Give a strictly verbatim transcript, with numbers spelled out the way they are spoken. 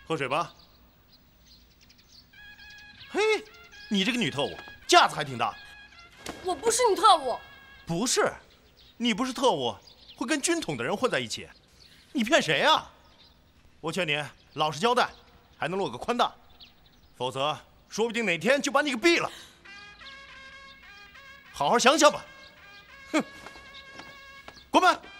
喝水吧。嘿，你这个女特务架子还挺大。 我不是女特务。 不是，你不是特务，会跟军统的人混在一起。你骗谁啊？我劝你老实交代，还能落个宽大，否则说不定哪天就把你给毙了。好好想想吧。哼，滚吧！